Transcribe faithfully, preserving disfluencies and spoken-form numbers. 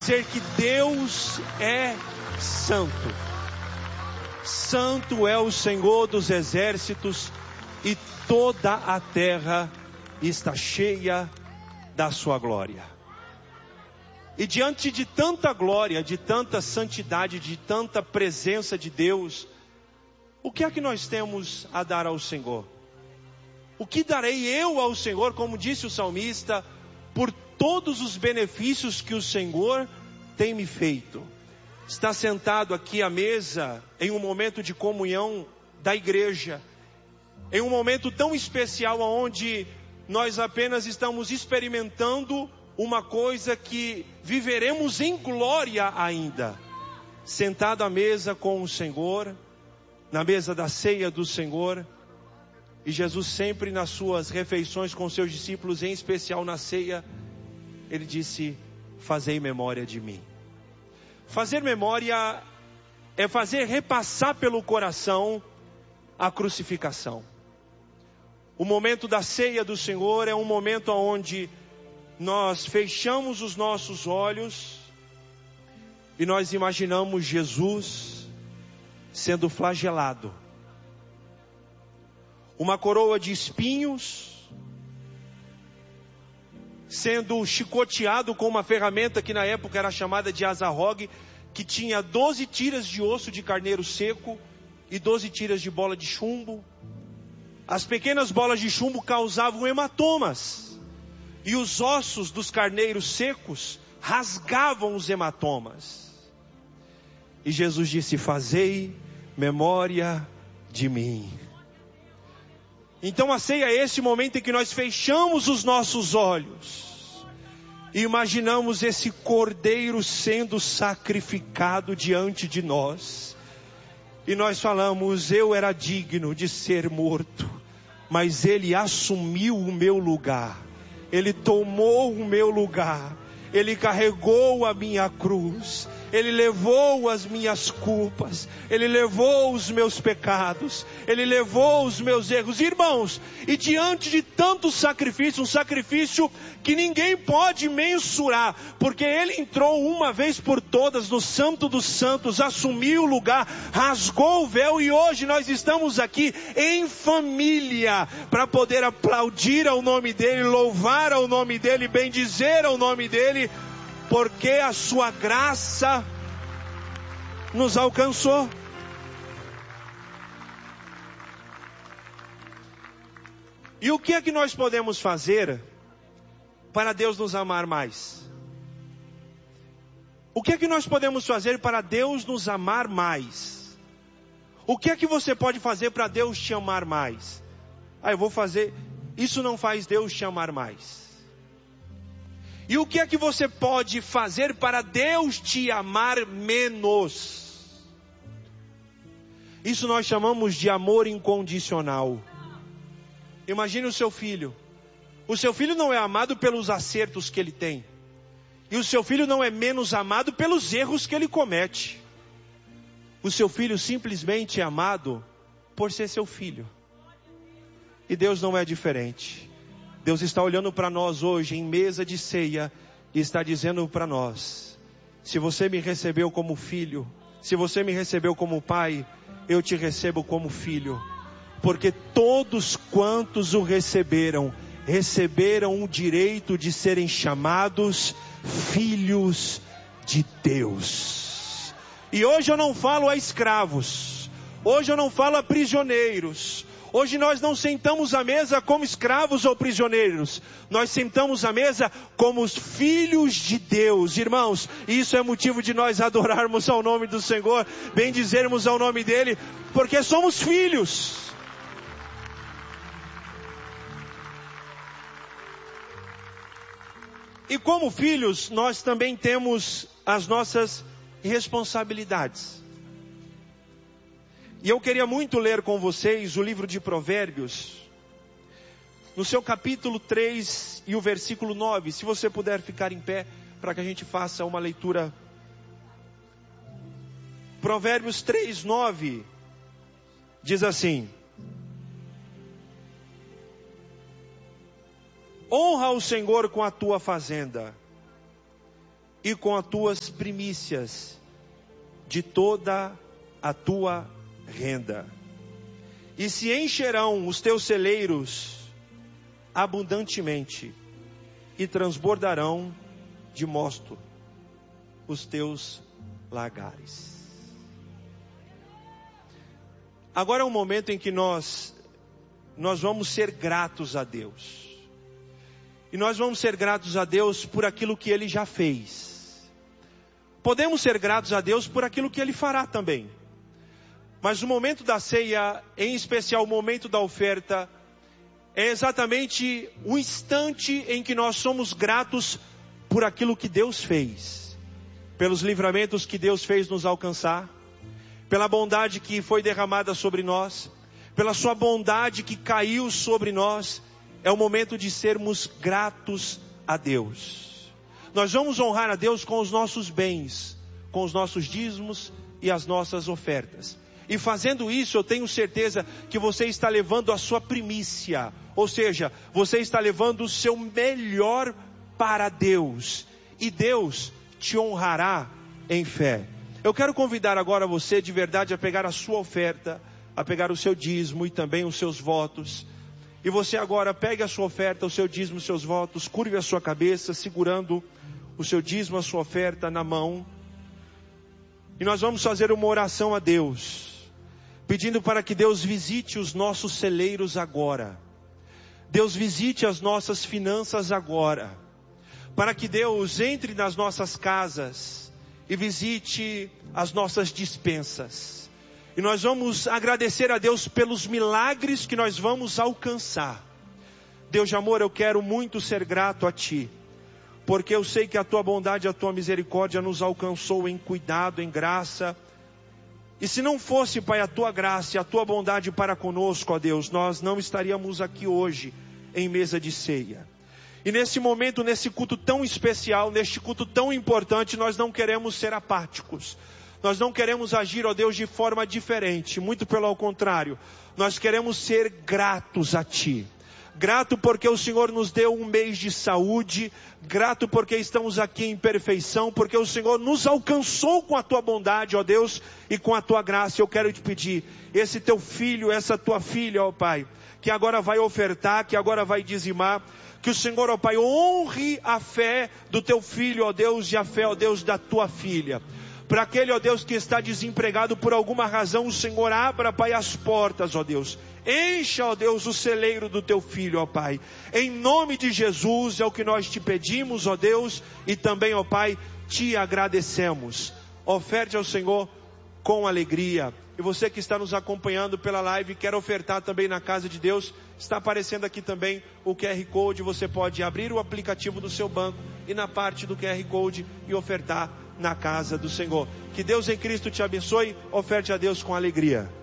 dizer que Deus é santo. Santo é o Senhor dos exércitos, e toda a terra está cheia da sua glória. E diante de tanta glória, de tanta santidade, de tanta presença de Deus, o que é que nós temos a dar ao Senhor? O que darei eu ao Senhor, como disse o salmista, por todos os benefícios que o Senhor tem me feito? Está sentado aqui à mesa, em um momento de comunhão da igreja, em um momento tão especial, onde nós apenas estamos experimentando uma coisa que viveremos em glória ainda. Sentado à mesa com o Senhor, na mesa da ceia do Senhor, e Jesus sempre nas suas refeições com seus discípulos, em especial na ceia, Ele disse: fazei memória de mim. Fazer memória é fazer repassar pelo coração a crucificação. O momento da ceia do Senhor é um momento onde nós fechamos os nossos olhos e nós imaginamos Jesus sendo flagelado. Uma coroa de espinhos, sendo chicoteado com uma ferramenta que na época era chamada de azarrogue, que tinha doze tiras de osso de carneiro seco e doze tiras de bola de chumbo. As pequenas bolas de chumbo causavam hematomas, e os ossos dos carneiros secos rasgavam os hematomas. E Jesus disse: fazei memória de mim. Então a ceia é esse momento em que nós fechamos os nossos olhos e imaginamos esse cordeiro sendo sacrificado diante de nós. E nós falamos: eu era digno de ser morto, mas Ele assumiu o meu lugar. Ele tomou o meu lugar. Ele carregou a minha cruz. Ele levou as minhas culpas. Ele levou os meus pecados. Ele levou os meus erros. Irmãos, e diante de tanto sacrifício, um sacrifício que ninguém pode mensurar, porque Ele entrou uma vez por todas no Santo dos Santos, assumiu o lugar, rasgou o véu, e hoje nós estamos aqui em família, para poder aplaudir ao nome dEle, louvar ao nome dEle, bendizer ao nome dEle, porque a sua graça nos alcançou. E o que é que nós podemos fazer para Deus nos amar mais? O que é que nós podemos fazer para Deus nos amar mais? O que é que você pode fazer para Deus te amar mais? Ah, eu vou fazer. Isso não faz Deus te amar mais. E o que é que você pode fazer para Deus te amar menos? Isso nós chamamos de amor incondicional. Imagine o seu filho. O seu filho não é amado pelos acertos que ele tem. E o seu filho não é menos amado pelos erros que ele comete. O seu filho simplesmente é amado por ser seu filho. E Deus não é diferente. Deus está olhando para nós hoje em mesa de ceia e está dizendo para nós: se você me recebeu como filho, se você me recebeu como pai, eu te recebo como filho. Porque todos quantos o receberam, receberam o direito de serem chamados filhos de Deus. E hoje eu não falo a escravos, hoje eu não falo a prisioneiros. Hoje nós não sentamos à mesa como escravos ou prisioneiros. Nós sentamos à mesa como os filhos de Deus. Irmãos, isso é motivo de nós adorarmos ao nome do Senhor, bendizermos ao nome dEle, porque somos filhos. E como filhos, nós também temos as nossas responsabilidades. E eu queria muito ler com vocês o livro de Provérbios, no seu capítulo três e o versículo nove. Se você puder ficar em pé, para que a gente faça uma leitura. Provérbios três, nove, diz assim: honra o Senhor com a tua fazenda, e com as tuas primícias de toda a tua renda. E se encherão os teus celeiros abundantemente, e transbordarão de mosto os teus lagares. Agora é um momento em que nós, nós vamos ser gratos a Deus. E nós vamos ser gratos a Deus por aquilo que Ele já fez. Podemos ser gratos a Deus por aquilo que Ele fará também. Mas o momento da ceia, em especial o momento da oferta, é exatamente o instante em que nós somos gratos por aquilo que Deus fez. Pelos livramentos que Deus fez nos alcançar. Pela bondade que foi derramada sobre nós. Pela sua bondade que caiu sobre nós. É o momento de sermos gratos a Deus. Nós vamos honrar a Deus com os nossos bens, com os nossos dízimos e as nossas ofertas. E fazendo isso, eu tenho certeza que você está levando a sua primícia. Ou seja, você está levando o seu melhor para Deus. E Deus te honrará em fé. Eu quero convidar agora você de verdade a pegar a sua oferta, a pegar o seu dízimo e também os seus votos. E você agora pegue a sua oferta, o seu dízimo, os seus votos, curve a sua cabeça, segurando o seu dízimo, a sua oferta na mão. E nós vamos fazer uma oração a Deus, pedindo para que Deus visite os nossos celeiros agora. Deus visite as nossas finanças agora. Para que Deus entre nas nossas casas e visite as nossas despensas. E nós vamos agradecer a Deus pelos milagres que nós vamos alcançar. Deus de amor, eu quero muito ser grato a Ti. Porque eu sei que a Tua bondade e a Tua misericórdia nos alcançou em cuidado, em graça. E se não fosse, Pai, a Tua graça e a Tua bondade para conosco, ó Deus, nós não estaríamos aqui hoje em mesa de ceia. E nesse momento, nesse culto tão especial, neste culto tão importante, nós não queremos ser apáticos. Nós não queremos agir, ó Deus, de forma diferente. Muito pelo contrário, nós queremos ser gratos a Ti. Grato porque o Senhor nos deu um mês de saúde. Grato porque estamos aqui em perfeição. Porque o Senhor nos alcançou com a Tua bondade, ó Deus, e com a Tua graça. Eu quero te pedir, esse Teu filho, essa Tua filha, ó Pai, que agora vai ofertar, que agora vai dizimar, que o Senhor, ó Pai, honre a fé do Teu filho, ó Deus, e a fé, ó Deus, da Tua filha. Para aquele, ó Deus, que está desempregado por alguma razão, o Senhor abra, Pai, as portas, ó Deus. Encha, ó Deus, o celeiro do Teu filho, ó Pai. Em nome de Jesus é o que nós te pedimos, ó Deus, e também, ó Pai, te agradecemos. Oferte ao Senhor com alegria. E você que está nos acompanhando pela live, quer ofertar também na casa de Deus, está aparecendo aqui também o Q R Code. Você pode abrir o aplicativo do seu banco e na parte do Q R Code e ofertar na casa do Senhor. Que Deus em Cristo te abençoe. Oferte a Deus com alegria.